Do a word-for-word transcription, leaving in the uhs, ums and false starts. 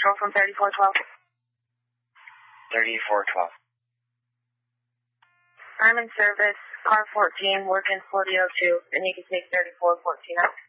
Central from thirty-four twelve. thirty-four twelve. I'm in service, car fourteen, working forty oh two, and you can take thirty-four fourteen out.